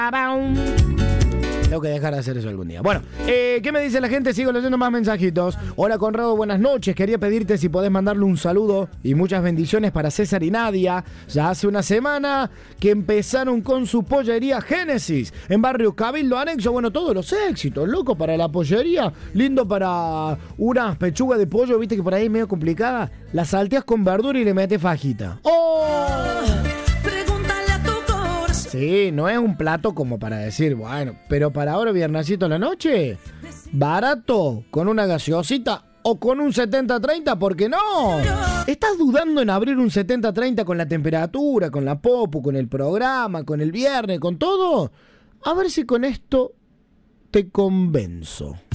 Tengo que dejar de hacer eso algún día. Bueno, ¿qué me dice la gente? Sigo leyendo más mensajitos. Hola Conrado, buenas noches. Quería pedirte si podés mandarle un saludo y muchas bendiciones para César y Nadia. Ya hace una semana que empezaron con su pollería Génesis en barrio Cabildo Anexo. Bueno, todos los éxitos, loco, para la pollería. Lindo para unas pechugas de pollo, viste que por ahí es medio complicada. Las salteas con verdura y le metes fajita. ¡Oh! Sí, no es un plato como para decir, bueno, pero para ahora viernesito a la noche, barato, con una gaseosita o con un 70-30, ¿por qué no? ¿Estás dudando en abrir un 70-30 con la temperatura, con la popu, con el programa, con el viernes, con todo? A ver si con esto te convenzo.